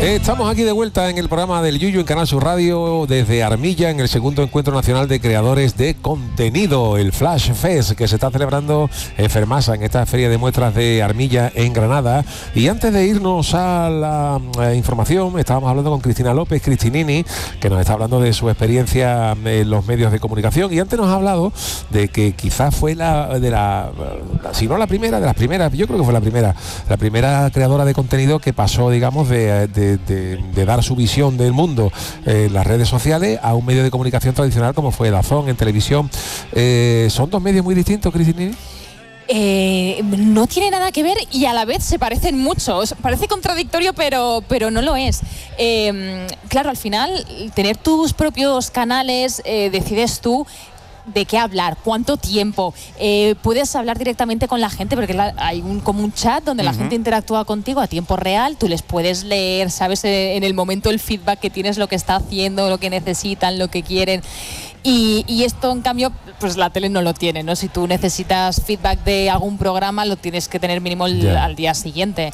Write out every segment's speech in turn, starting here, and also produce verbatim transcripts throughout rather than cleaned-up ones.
Estamos aquí de vuelta en el programa del Yuyu en Canal Sur Radio desde Armilla en el segundo encuentro nacional de creadores de contenido, el Flash Fest, que se está celebrando en Fermasa, en esta feria de muestras de Armilla en Granada. Y antes de irnos a la eh, información, estábamos hablando con Cristina López Cristinini, que nos está hablando de su experiencia en los medios de comunicación, y antes nos ha hablado de que quizás fue la de la, si no la primera, de las primeras, yo creo que fue la primera, la primera creadora de contenido que pasó, digamos, de, de De, de, de dar su visión del mundo en eh, las redes sociales a un medio de comunicación tradicional como fue Dazón en televisión. Eh, ¿Son dos medios muy distintos, Cristina? Eh, no tiene nada que ver y a la vez se parecen mucho. Parece contradictorio, pero, pero no lo es. Eh, claro, al final, tener tus propios canales, eh, decides tú de qué hablar, cuánto tiempo, eh, puedes hablar directamente con la gente porque la, hay un, como un chat donde uh-huh. la gente interactúa contigo a tiempo real, tú les puedes leer, sabes eh, en el momento el feedback que tienes, lo que está haciendo, lo que necesitan, lo que quieren. Y, y esto en cambio pues la tele no lo tiene, ¿no? Si tú necesitas feedback de algún programa lo tienes que tener mínimo el, yeah. al día siguiente.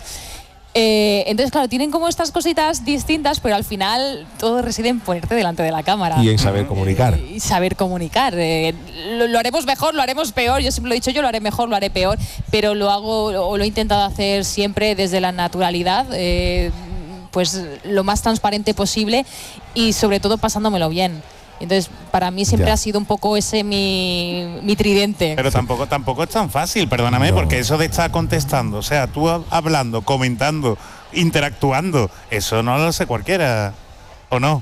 Eh, entonces, claro, tienen como estas cositas distintas, pero al final todo reside en ponerte delante de la cámara. Y en saber comunicar. Eh, y saber comunicar. Eh, lo, lo haremos mejor, lo haremos peor. Yo siempre lo he dicho, yo lo haré mejor, lo haré peor, pero lo hago o lo he intentado hacer siempre desde la naturalidad, eh, pues lo más transparente posible y sobre todo pasándomelo bien. Entonces, para mí siempre ya. ha sido un poco ese mi, mi tridente. Pero tampoco tampoco es tan fácil, perdóname, no. porque eso de estar contestando, o sea, tú hablando, comentando, interactuando, eso no lo hace cualquiera, ¿o no?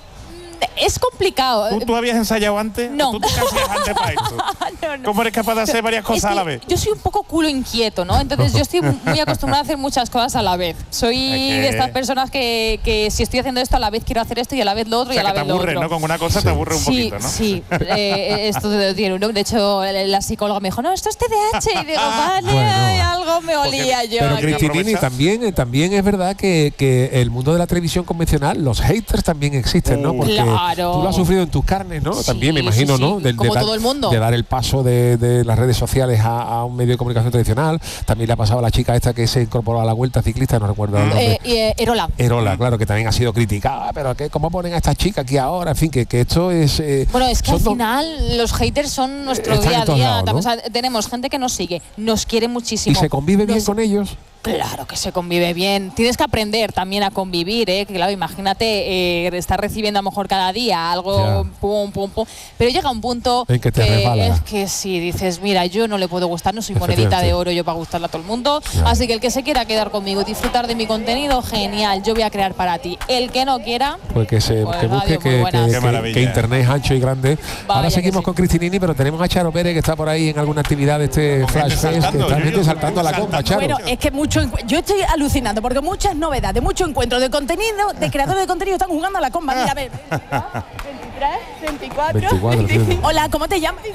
Es complicado. ¿Tú, tú habías ensayado antes? No. ¿Tú te hacías antes para esto? no, no. ¿Cómo eres capaz de hacer varias cosas es que a la vez? Yo soy un poco culo inquieto, ¿no? Entonces yo estoy muy acostumbrada a hacer muchas cosas a la vez. Soy es que... de estas personas que, que si estoy haciendo esto a la vez quiero hacer esto y a la vez lo otro, o sea, y a la que vez te aburre, lo otro. ¿no? Con una cosa sí. te aburre un sí, poquito, ¿no? Sí, eh, esto tiene un nombre. De hecho, la psicóloga me dijo, no, esto es T D A H. Y digo, vale, bueno, ay, algo me olía porque, yo. Pero Cristinini, también, también es verdad que, que el mundo de la televisión convencional, los haters también existen, ¿no? Porque claro. tú lo has sufrido en tus carnes, ¿no? Sí, también me imagino, sí, sí. ¿no? De, Como de dar, todo el mundo. De dar el paso de, de las redes sociales a, a un medio de comunicación tradicional. También le ha pasado a la chica esta que se incorporó a la Vuelta Ciclista, no recuerdo el nombre. Eh, eh, Erola. Erola, claro, que también ha sido criticada, pero que cómo ponen a esta chica aquí ahora, en fin, que, que esto es... Eh, bueno, es que al do... final los haters son nuestro Están día a día. lados, ¿no? O sea, tenemos gente que nos sigue, nos quiere muchísimo. ¿Y se convive bien nos... con ellos? Claro que se convive bien. Tienes que aprender también a convivir, ¿eh? Que claro, imagínate eh, estar recibiendo a lo mejor cada día algo, yeah. pum, pum, pum. Pero llega un punto en que, te que es que si dices, mira, yo no le puedo gustar, no soy monedita de oro yo para gustarle a todo el mundo. Yeah. Así que el que se quiera quedar conmigo y disfrutar de mi contenido, genial, yo voy a crear para ti. El que no quiera, pues que se pues que busque que, que, que, que internet es ancho y grande. Vaya. Ahora seguimos sí. con Cristinini, pero tenemos a Charo Pérez que está por ahí en alguna actividad de este con Flash Fest, que está gente saltando a la compa, Charo. Bueno, es que mucho, yo estoy alucinando porque muchas novedades, muchos encuentros de contenido, de creadores de contenido están jugando a la comba. Mira, a ver, veintitrés, veinticuatro, veinticuatro, veinticinco. Hola, ¿cómo te llamas?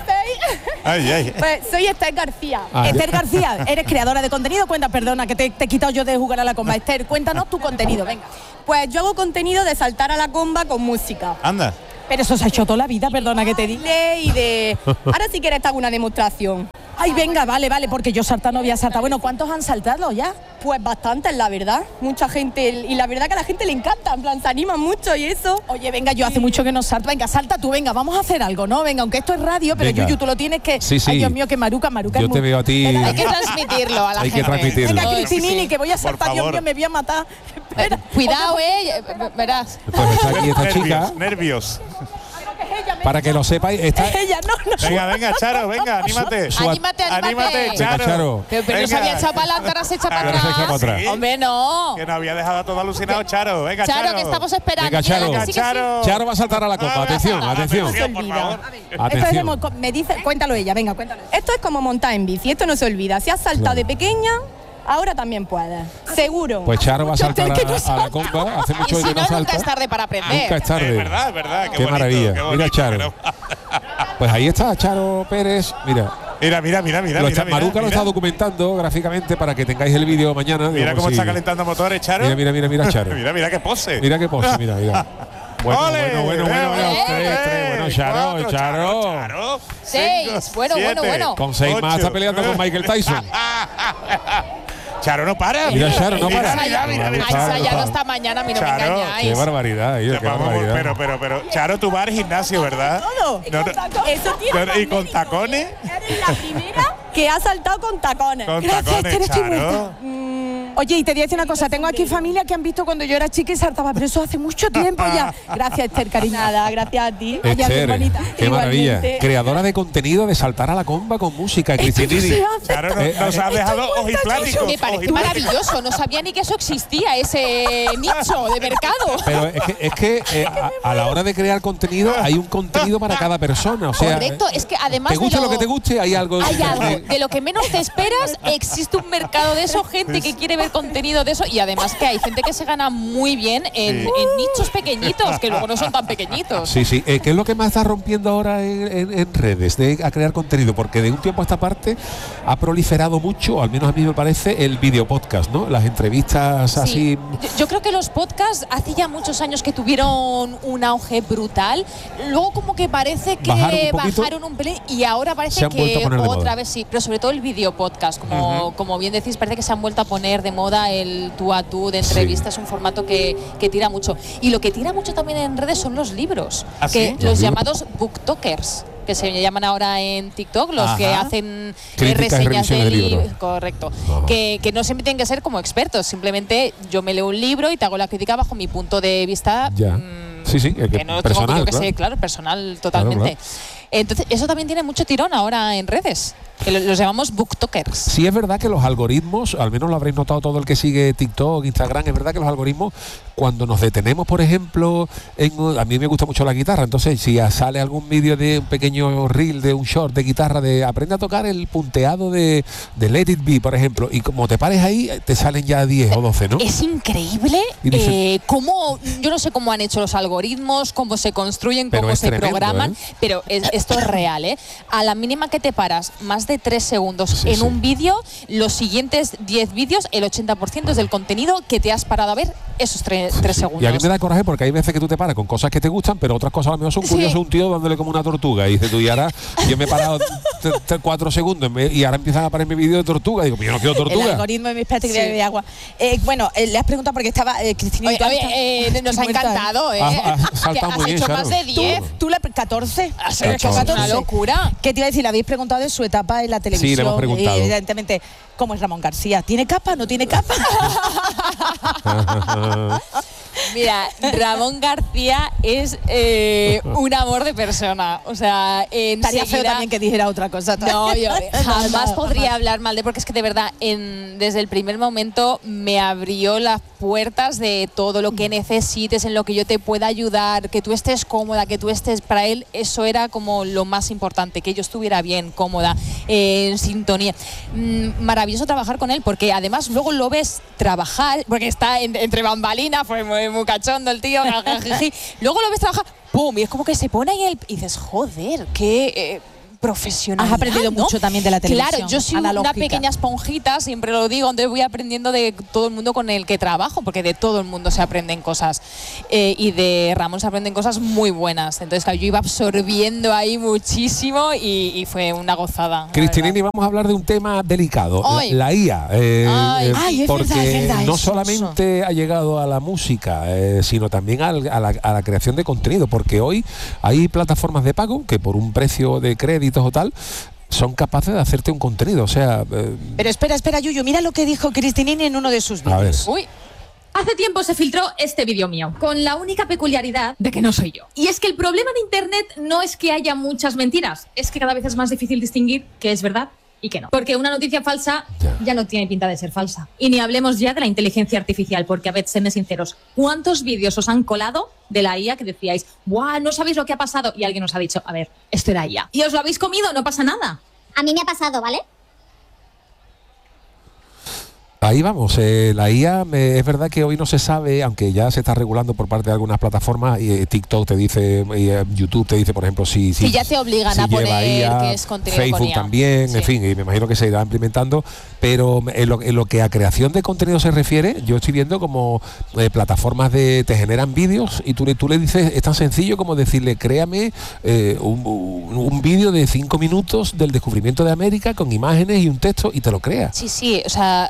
Ay, ay. Pues soy Esther García. Ah, Esther García, eres creadora de contenido. Cuenta, perdona, que te, te he quitado yo de jugar a la comba. Esther, cuéntanos tu contenido, venga. Pues yo hago contenido de saltar a la comba con música. Anda. Pero eso se ha hecho toda la vida, perdona que te diga. Y de... Ahora sí quieres te hago una demostración. Ay, venga, vale, vale, porque yo saltar no voy a saltar. Bueno, ¿cuántos han saltado ya? Pues bastantes, la verdad. Mucha gente, y la verdad que a la gente le encanta, en plan, se animan mucho y eso. Oye, venga, yo hace mucho que no salto. Venga, salta tú, venga, vamos a hacer algo, ¿no? Venga, aunque esto es radio, pero Yuyu, tú lo tienes que... Sí, sí. Ay, Dios mío, que maruca, maruca. Yo te veo a ti... Hay que transmitirlo a la Hay gente. que transmitirlo. Venga, Cristinini, sí. que voy a saltar, Dios mío, me voy a matar. Eh, cuidado, eh, verás. Pues está aquí esta nervios, chica. Nervios. Para que lo sepáis, está... Ella, no, no. Venga, venga, Charo, venga, anímate. Anímate, anímate. Anímate, Charo. Charo. Pero, pero no se había echado para adelante, ahora se echa para Ahora se echa para atrás. atrás. Hombre, no. Que nos había dejado todo alucinado, Charo. Venga, Charo. Charo, que estamos esperando. Venga, Charo. Mira, que sí, que sí. Charo. Charo va a saltar a la copa. Atención, atención. Atención, por favor. Esto Atención. es de, me dice, cuéntalo ella, venga, cuéntalo. Esto es como montar en bici, esto no se olvida. Si has saltado Claro. de pequeña, ahora también puedes. Seguro. Pues Charo va a saltar a, que no a la compa. Hace Y mucho si que no, no nunca salta. es tarde para aprender. Nunca es tarde. Es verdad, es verdad. Qué, Qué bonito, maravilla. qué bonito, Mira, Charo. pero- Pues ahí está Charo Pérez. Mira, Mira, mira, mira, mira. lo mira, está, mira, Maruca lo mira. está documentando gráficamente para que tengáis el vídeo mañana. Mira Digo, cómo sí. está calentando motores, Charo. Mira, mira, mira, mira, Charo. Mira, mira qué pose. Mira qué pose, mira, mira. Bueno, ¡Ole! bueno, bueno, bueno, bueno, Eh, tres, eh, tres, bueno, Charo, cuatro, Charo. Charo. Seis. Cinco, Bueno, bueno, siete, bueno. Con seis más ocho. está peleando con Michael Tyson. Charo no para. Mira, Charo no para. Mira, mira, mira, Ha Charo. ensayado hasta mañana, a mí no me Charo, engañáis. Qué barbaridad, oye, qué Vamos, barbaridad. pero, pero, pero, Charo, tú vas al gimnasio, ¿verdad? Todo. No, no, Eso tiene no, ¿y con tacones? Eres la primera que ha saltado con tacones. Con Gracias, tacones, Tere, estoy Charo. Oye, y te voy a decir una cosa, tengo aquí familia que han visto cuando yo era chica y saltaba, pero eso hace mucho tiempo ya. Gracias, Esther, cariño. Nada, gracias a ti. Ella bien Esther, bonita. qué maravilla. Igualmente. Creadora de contenido de saltar a la comba con música, Cristinini. se hace. Charo nos, Eh, nos ha dejado ojipláticos. Me parece ojipláticos. maravilloso, no sabía ni que eso existía, ese nicho de mercado. Pero es que, es que eh, a, a la hora de crear contenido hay un contenido para cada persona. O sea, Correcto, eh, es que además te guste de lo que te guste, hay algo. Hay algo, de lo que menos te esperas, existe un mercado de eso, gente que quiere ver contenido de eso y además que hay gente que se gana muy bien en, Sí. en nichos pequeñitos, que luego no son tan pequeñitos. Sí, sí. Eh, ¿Qué es lo que más está rompiendo ahora en, en- en redes de a crear contenido? Porque de un tiempo a esta parte ha proliferado mucho, al menos a mí me parece, el video podcast, ¿no? Las entrevistas así. Sí. Yo, yo creo que los podcasts hace ya muchos años que tuvieron un auge brutal. Luego como que parece que Bajaron un poquito. bajaron un pelín y ahora parece Se han vuelto a que poner de otra moda. vez sí. Pero sobre todo el video podcast, como, como bien decís, parece que se han vuelto a poner de moda el tú a tú de entrevista. Es un formato que, que tira mucho. Y lo que tira mucho también en redes son los libros. ¿Ah, que sí? los Los libros. llamados booktokers, que se llaman ahora en TikTok, los Ajá. que hacen eh, Críticas y reseñas de revisiones de libros. libros. Correcto. Ajá. Que, que no siempre tienen que ser como expertos, simplemente yo me leo un libro y te hago la crítica bajo mi punto de vista. Ya. mm, Sí, sí, el que- que no personal, tengo yo que claro. sé, claro, personal totalmente. Claro, Entonces, eso también tiene mucho tirón ahora en redes, que lo- los llamamos booktokers. Sí es verdad que los algoritmos, al menos lo habréis notado todo el que sigue TikTok, Instagram, es verdad que los algoritmos, cuando nos detenemos, por ejemplo, en, a mí me gusta mucho la guitarra, entonces si sale algún vídeo de un pequeño reel, de un short de guitarra, de aprende a tocar el punteado de, de Let It Be, por ejemplo, y como te pares ahí, te salen ya diez o doce, ¿no? Es increíble Y dice- eh, cómo, yo no sé cómo han hecho los algoritmos, cómo se construyen, Pero cómo es se tremendo, programan, ¿eh? pero es- esto es real, ¿eh? A la mínima que te paras más de tres segundos Sí, en sí. un vídeo, los siguientes diez vídeos, el ochenta por ciento es del contenido que te has parado a ver esos tre- Sí, tres sí. segundos. Y a mí me da coraje porque hay veces que tú te paras con cosas que te gustan, pero otras cosas a lo mejor son Sí. curiosas. Un tío dándole como una tortuga y dice tú, y ahora yo me he parado t- t- cuatro segundos en vez- y ahora empiezan a aparecer mi vídeo de tortuga. Digo, yo no quiero El tortuga. algoritmo de mi espérate que Sí. voy a beber agua. Eh, bueno, eh, le has preguntado porque estaba eh, Cristina. Oye, tú has oye, estado- eh, nos ha Estoy muerta, ¿eh? encantado, ¿eh? Has- has Que saltado has muy bien, hecho Sharon. más de Tú, diez. tú la catorce. Ha sido Catorce. hecho más de una locura. ¿Qué te iba a decir? Le habéis preguntado de su etapa en la televisión. hemos preguntado. Y evidentemente, ¿cómo es Ramón García? ¿Tiene capa? ¿No tiene capa? Mira, Ramón García es eh, un amor de persona. O sea, Estaría feo enseguida- también que dijera otra cosa. No, yo jamás No, no, podría jamás. hablar mal de, porque es que de verdad, en, desde el primer momento me abrió las puertas de todo lo que necesites, en lo que yo te pueda ayudar, que tú estés cómoda, que tú estés, para él eso era como lo más importante, que yo estuviera bien, cómoda, eh, en sintonía. Mm, maravilloso trabajar con él, porque además luego lo ves trabajar, porque está en- entre bambalinas, fue muy, muy cachondo el tío, jajajiji. Luego lo ves trabajar, ¡pum! Y es como que se pone ahí el, y dices, joder, qué... eh, profesional. Has aprendido mucho también de la televisión Claro, yo soy analógica. una pequeña esponjita, siempre lo digo, entonces voy aprendiendo de todo el mundo con el que trabajo, porque de todo el mundo se aprenden cosas. Eh, y de Ramón se aprenden cosas muy buenas. Entonces, claro, yo iba absorbiendo ahí muchísimo y, y fue una gozada. la Cristinini, verdad. vamos a hablar de un tema delicado, la, Ay. la I A. eh, Ay. eh, Ay, es porque verdad, es verdad, no eso, solamente ha llegado a la música, eh, sino también al- a, la, a la creación de contenido, porque hoy hay plataformas de pago que por un precio de créditos o tal, son capaces de hacerte un contenido. O sea, eh, Pero espera, espera, Yuyu, mira lo que dijo Cristinini en uno de sus a ver. vídeos. Uy, Hace tiempo se filtró este vídeo mío, con la única peculiaridad de que no soy yo. Y es que el problema de Internet no es que haya muchas mentiras, es que cada vez es más difícil distinguir qué es verdad y qué no. Porque una noticia falsa Ya. ya no tiene pinta de ser falsa. Y ni hablemos ya de la inteligencia artificial, porque a ver, séme sinceros, ¿cuántos vídeos os han colado de la I A que decíais, ¡buah, no sabéis lo que ha pasado! Y alguien os ha dicho, a ver, esto era I A. Y os lo habéis comido, no pasa nada. A mí me ha pasado, ¿vale? Ahí vamos, eh, la I A me- es verdad que hoy no se sabe, aunque ya se está regulando por parte de algunas plataformas, y eh, TikTok te dice, y, eh, YouTube te dice, por ejemplo, si, si Sí, ya te obligan a lleva poner I A, que es contenido con Facebook I A. también, Sí. en fin, y me imagino que se irá implementando, pero en lo, en lo que a creación de contenido se refiere, yo estoy viendo como eh, plataformas de te generan vídeos y tú, le- tú le dices, es tan sencillo como decirle, créame eh, un, un- un vídeo de cinco minutos del descubrimiento de América con imágenes y un texto y te lo crea. sí, sí, o sea, como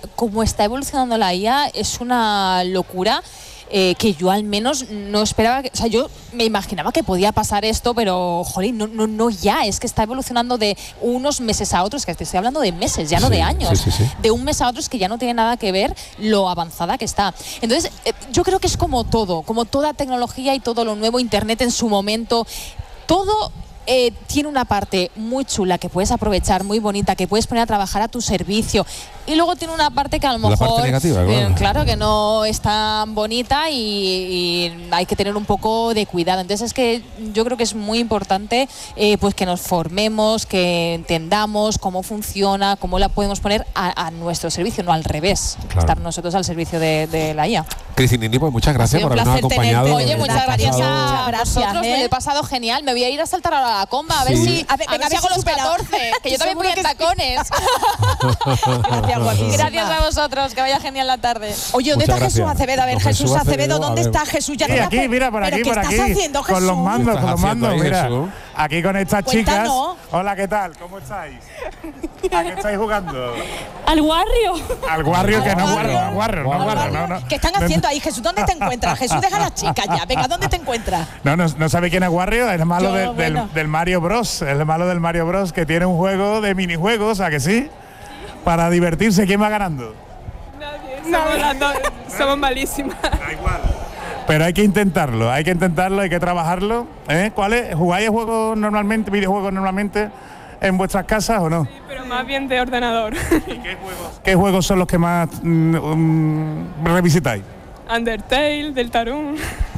cómo está evolucionando la I A es una locura. Eh, que yo al menos no esperaba, que, o sea, yo me imaginaba que podía pasar esto, pero, jolín, no, no, no ya, es que está evolucionando de unos meses a otros, que te estoy hablando de meses, ya no sí, de años, sí, sí, sí. de un mes a otro es que ya no tiene nada que ver lo avanzada que está. Entonces, eh, yo creo que es como todo, como toda tecnología y todo lo nuevo, Internet en su momento, todo... Eh, tiene una parte muy chula que puedes aprovechar, muy bonita, que puedes poner a trabajar a tu servicio, y luego tiene una parte que a lo La mejor parte negativa, claro. eh, claro que no es tan bonita y, y hay que tener un poco de cuidado. Entonces es que yo creo que es muy importante eh, pues que nos formemos, que entendamos cómo funciona, cómo la podemos poner a, a nuestro servicio, no al revés, Claro. estar nosotros al servicio de, de la I A. Cristinini, pues muchas gracias Ha sido por un habernos placer acompañado. tenerte. Oye, Hemos muchas gracias pasado- a Muchas gracias, vosotros, ¿eh? me lo he pasado genial. Me voy a ir a saltar a la comba a ver Sí. si, A ver, a venga, ver si a ver hago si los supera. catorce, que yo también voy Seguro en que sí. tacones. Gracias, guapísima. Gracias a vosotros, que vaya genial la tarde. Oye, ¿dónde Muchas está Jesús gracias. Acevedo? A ver, Don Jesús Jesús Acevedo, Acevedo, ¿dónde a ver. está Jesús? Ya Sí, te vas aquí, a- mira, por ¿Pero aquí, qué por estás aquí. haciendo, Jesús? Con los mandos, ¿Qué con los estás haciendo mandos, ahí, mira. Jesús? Aquí con estas chicas. Cuéntanos. Hola, ¿qué tal? ¿Cómo estáis? ¿A qué estáis jugando? Al Warrio. Al Warrio, que no Al Warrio, no Warrio, no Warrio, no, no. ¿Qué están haciendo ahí, Jesús? ¿Dónde te encuentras? Jesús, deja a las chicas ya. Venga, ¿dónde te encuentras? No, no, no sabe quién es Warrio, es el malo Yo, de- bueno. del, del Mario Bros. Es el malo del Mario Bros. Que tiene un juego de minijuegos, ¿a que sí? Para divertirse, ¿quién va ganando? Somos las dos. Somos malísimas. Da igual. Pero hay que intentarlo, hay que intentarlo, hay que trabajarlo. ¿eh? ¿Cuál es? ¿Jugáis juegos normalmente, videojuegos normalmente en vuestras casas o no? Pero más bien de ordenador. ¿Qué juegos son los que más mm, mm, revisitáis? Undertale, Deltarune.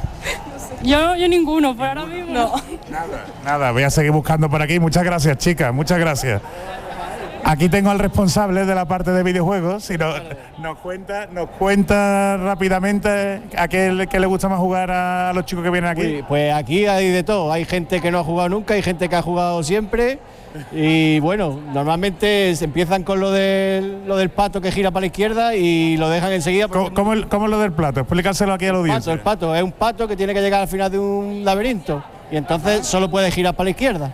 Yo, yo ninguno, por ahora mismo. No. Nada, nada, voy a seguir buscando por aquí. Muchas gracias, chicas, muchas gracias. Aquí tengo al responsable de la parte de videojuegos. Si no- nos cuenta, nos cuenta rápidamente a qué, qué le gusta más jugar a los chicos que vienen aquí. Uy, pues aquí hay de todo, hay gente que no ha jugado nunca, hay gente que ha jugado siempre y bueno, normalmente se empiezan con lo del, lo del pato que gira para la izquierda y lo dejan enseguida. ¿Cómo, cómo, el- cómo es lo del plato? Explícaselo aquí a la el pato, audiencia. el pato es un pato que tiene que llegar al final de un laberinto y entonces solo puede girar para la izquierda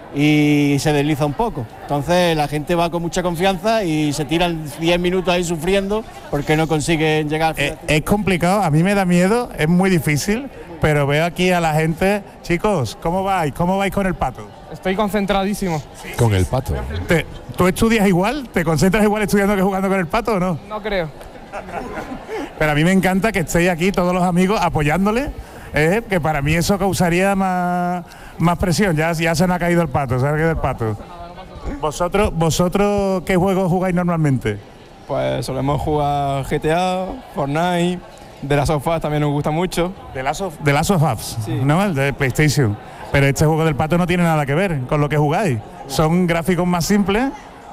y se desliza un poco. Entonces la gente va con mucha confianza y se tiran diez minutos ahí sufriendo porque no consiguen llegar al final. Eh, es complicado, a mí me da miedo, es muy difícil, pero veo aquí a la gente. Chicos, ¿cómo vais? ¿Cómo vais con el pato? Estoy concentradísimo. Con el pato. ¿Te- ¿Tú estudias igual? ¿Te concentras igual estudiando que jugando con el pato o no? No creo. Pero a mí me encanta que estéis aquí todos los amigos apoyándole, ¿eh? Que para mí eso causaría más, más presión. Ya, ya se me ha caído el pato, se ha caído el pato. ¿Vosotros, ¿Vosotros qué juegos jugáis normalmente? Pues solemos jugar G T A, Fortnite, The Last of Us también nos gusta mucho. The Last of, The Last of Us, Sí. ¿no? El de PlayStation. Pero este juego del pato no tiene nada que ver con lo que jugáis. Son gráficos más simples,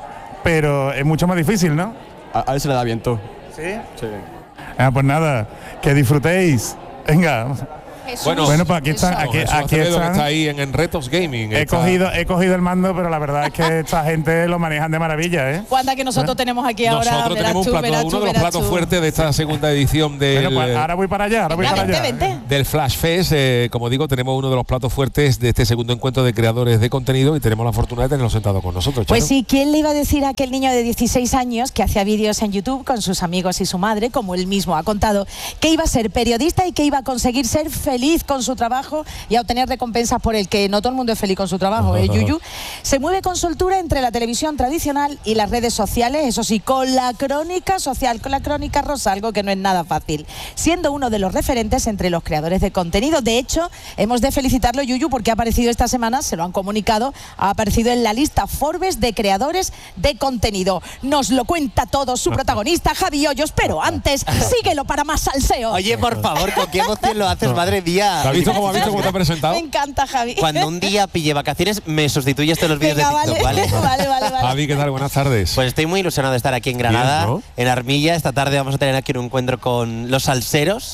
pero es mucho más difícil, ¿no? A, a él se le da viento. Sí. Sí. Ah, pues nada, que disfrutéis. Venga. Jesús, Bueno, pues aquí están, Jesús. aquí, Jesús aquí Acevedo, que están. está ahí en, en Retos Gaming. He está- cogido, he cogido el mando, pero la verdad es que esta gente lo manejan de maravilla, ¿eh? Cuanda que nosotros tenemos aquí ahora. Nosotros verás tenemos un tú, plato, verás uno tú, de los verás platos tú. fuertes de esta segunda edición del, Bueno, pues ahora voy para allá, ahora voy Venga, para vente, allá. vente. del Flash Fest. Eh, como digo, tenemos uno de los platos fuertes de este segundo encuentro de creadores de contenido y tenemos la fortuna de tenerlo sentado con nosotros. Pues Charo. sí, ¿quién le iba a decir a aquel niño de dieciséis años que hacía vídeos en YouTube con sus amigos y su madre, como él mismo ha contado, que iba a ser periodista y que iba a conseguir ser feliz con su trabajo y a obtener recompensas por el que no todo el mundo es feliz con su trabajo, ¿eh, Yuyu? Se mueve con soltura entre la televisión tradicional y las redes sociales, eso sí, con la crónica social, con la crónica rosa, algo que no es nada fácil, siendo uno de los referentes entre los creadores de contenido. De hecho, hemos de felicitarlo, Yuyu, porque ha aparecido esta semana, se lo han comunicado, ha aparecido en la lista Forbes de creadores de contenido. Nos lo cuenta todo su protagonista, Javi Hoyos, pero antes, síguelo para más salseo. Oye, por favor, ¿con qué emoción lo haces, madre mía? ¿Has visto cómo, has visto cómo te ha presentado? Me encanta, Javi. Cuando un día pille vacaciones, me sustituyes de los vídeos de Venga, TikTok, vale, ¿vale? vale, vale, vale. Javi, ¿qué tal? Buenas tardes. Pues estoy muy ilusionado de estar aquí en Granada, Bien, ¿no? en Armilla. Esta tarde vamos a tener aquí un encuentro con los salseros,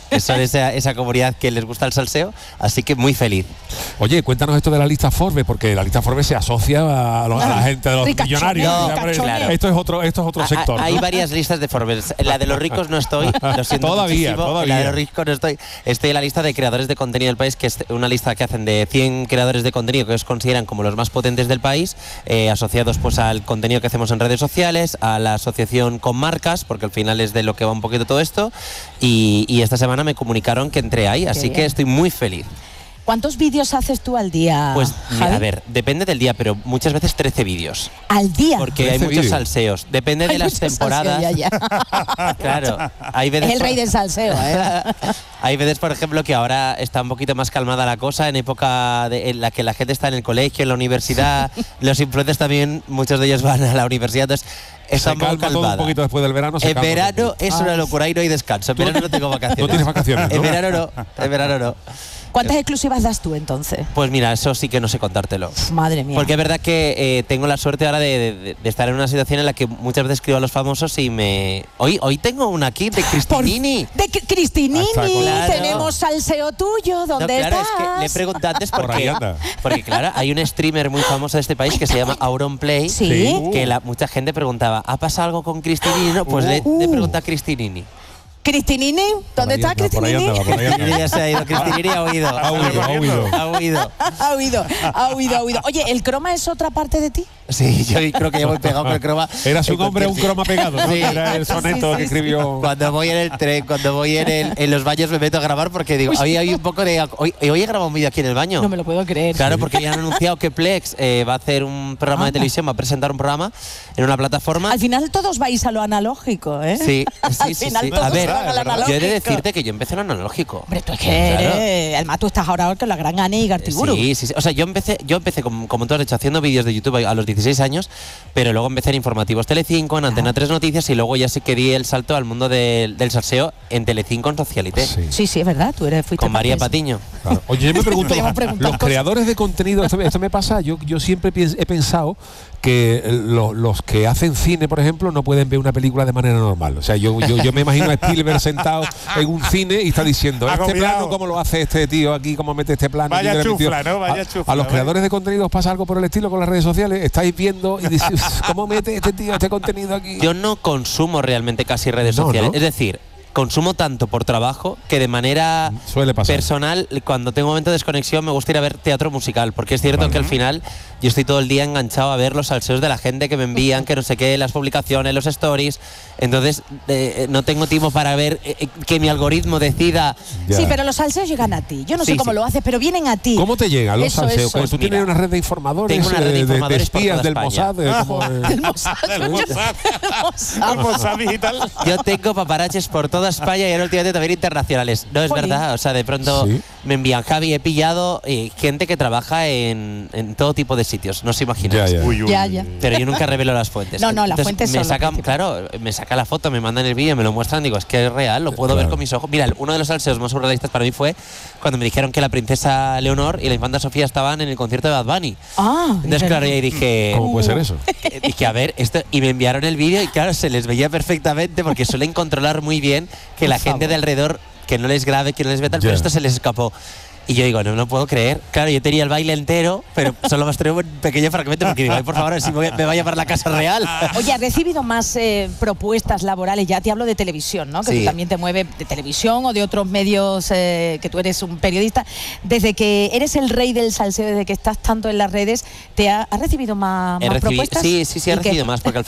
que son esa, esa comunidad que les gusta el salseo, así que muy feliz. Oye, cuéntanos esto de la lista Forbes, porque la lista Forbes se asocia a, los, a la gente de los millonarios. No, claro. Esto es otro, esto es otro sector. Hay ¿no? varias listas de Forbes. En la de los ricos no estoy, lo siento todavía, muchísimo. todavía. En la de los ricos no estoy. Estoy en la lista de creadores de contenido del país, que es una lista que hacen de cien creadores de contenido que ellos consideran como los más potentes del país, eh, asociados pues al contenido que hacemos en redes sociales, a la asociación con marcas, porque al final es de lo que va un poquito todo esto, y, y esta semana me comunicaron que entré ahí, así Qué que bien. estoy muy feliz. ¿Cuántos vídeos haces tú al día, Pues Javi? a ver, depende del día, pero muchas veces trece vídeos. ¿Al día? Porque hay muchos vídeos. salseos. Depende Hay de las mucho temporadas. salseo, ya, ya. Claro, hay veces Es el por- rey del salseo, ¿eh? Hay veces, por ejemplo, que ahora está un poquito más calmada la cosa, en época de, en la que la gente está en el colegio, en la universidad. Los influencers también, muchos de ellos van a la universidad, entonces está Se un poco calma todo calmada. un poquito después del verano. Se En calma verano todo. es una locura y no hay descanso. En verano no tengo vacaciones. No tienes vacaciones, ¿no? En verano no. En verano no. ¿Cuántas exclusivas das tú entonces? Pues mira, eso sí que no sé contártelo. Madre mía. Porque es verdad que eh, tengo la suerte ahora de, de- de estar en una situación en la que muchas veces escribo a los famosos y me... Hoy, hoy tengo una aquí de Cristinini. De Cri- Cristinini, Claro. tenemos salseo tuyo, No, ¿dónde claro, estás? es que le he preguntado antes Por ahí porque, anda. porque claro, hay un streamer muy famoso de este país que se llama Auronplay, Sí. que la, mucha gente preguntaba, ¿ha pasado algo con Cristinini? No, pues le, le pregunta a Cristinini. Cristinini, ¿dónde ahí está anda, por ahí Cristinini? andaba, por ahí andaba. Cristinini ya se ha ido, Cristinini ha huido. Ha huido, ha huido. Ha huido. Ha huido, ha huido, ha huido. Oye, ¿el croma es otra parte de ti? Sí, yo creo que ya voy pegado con el croma. Eras un En hombre, un cualquier- croma pegado, ¿no? Sí. Era el soneto Sí, sí, que escribió. Cuando voy en el tren, cuando voy en, el- en los baños me meto a grabar porque digo, hoy hay un poco de... Hoy, hoy he grabado un vídeo aquí en el baño. No me lo puedo creer. Claro, porque ya han anunciado que Plex eh, va a hacer un programa de Anda. televisión, va a presentar un programa en una plataforma. Al final todos vais a lo analógico, ¿eh? Sí, sí, Al sí, final sí. todos A ver, van al yo he analógico. de decirte que yo empecé en lo analógico. Hombre, tú es que Claro. eres... Además, tú estás ahora con la gran Ane y Gartiburu. Sí, sí, sí. O sea, yo empecé, yo empecé como, como tú has dicho, haciendo vídeos de YouTube a los dieciséis años, pero luego empecé en Informativos Telecinco, en Antena tres Noticias, y luego ya sí que di el salto al mundo del, del salseo en Telecinco, en Socialité, Sí. Sí, sí, es verdad, tú eres fuiste con María parte de Patiño. Claro. Oye, yo me pregunto, Podemos los, preguntar los cosas. creadores de contenido, esto, esto me pasa, yo, yo siempre piens- he pensado que eh, lo- los que hacen cine, por ejemplo, no pueden ver una película de manera normal. O sea, yo, yo, yo me imagino a Spielberg sentado en un cine y está diciendo, este Agobiado. plano, ¿cómo lo hace este tío aquí? ¿Cómo mete este plano? Vaya ¿Quién le metió? chufla, ¿no? Vaya a, chufla, a los ¿eh? creadores de contenido os pasa algo por el estilo con las redes sociales. Estáis viendo y decís, ¿cómo mete este tío este contenido aquí? Yo no consumo realmente casi redes No, sociales. ¿no? Es decir, consumo tanto por trabajo que de manera Suele pasar. personal, cuando tengo un momento de desconexión, me gusta ir a ver teatro musical, porque es cierto Vale. que al final yo estoy todo el día enganchado a ver los salseos de la gente que me envían, que no sé qué, las publicaciones, los stories. Entonces, eh, no tengo tiempo para ver eh, eh, que mi algoritmo decida. Ya. Sí, pero los salseos llegan a ti. Yo no sé Sí, cómo sí. lo haces, pero vienen a ti. ¿Cómo te llegan los Eso, salseos? eso. Tú tienes Mira, una red de informadores, tengo una red de eh, de, informadores por espías toda del España. Mossad. eh, como, eh, Del Mossad. Del Mossad. Mossad. Del Mossad digital. Yo tengo paparaches por toda España y ahora últimamente también internacionales. No es Jolín. verdad, o sea, de pronto Sí. me envían, Javi, he pillado eh, gente que trabaja en, en todo tipo de sitios, no os imagináis. Ya, ya. Uy, uy, Ya, uy. ya. Pero yo nunca revelo las fuentes. No, no, las Entonces, fuentes me son lo sacan, principal. claro, me saca la foto, me mandan el vídeo, me lo muestran, digo, es que es real, lo puedo Claro. ver con mis ojos. Mira, uno de los salseos más surrealistas para mí fue cuando me dijeron que la princesa Leonor y la infanta Sofía estaban en el concierto de Bad Bunny. Ah, Entonces, claro, y ahí dije, ¿Cómo puede ser eso? eh, dije, a ver, esto, y me enviaron el vídeo y claro, se les veía perfectamente porque suelen controlar muy bien que Por la gente favor. de alrededor, que no les grabe, que no les ve tal, Ya. pero esto se les escapó. Y yo digo, no, no puedo creer. Claro, yo tenía el baile entero, pero solo me mostré un pequeño fragmento porque digo, ay, por favor, a ver si me voy- me va a llamar la casa real. Oye, ¿has recibido más eh, propuestas laborales? Ya te hablo de televisión, ¿no? Que Sí. tú también te mueves de televisión o de otros medios, eh, que tú eres un periodista. Desde que eres el rey del salseo, desde que estás tanto en las redes, ¿te ha, has recibido más, He más recibi- propuestas? Sí, sí, sí, he ¿Y qué? recibido más, porque al